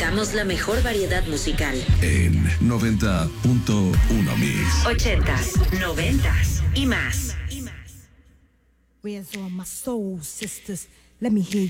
presentamos la mejor variedad musical. En 90.1 Mix. 80s, 90s y más. Where's all my soul sisters? Let me hear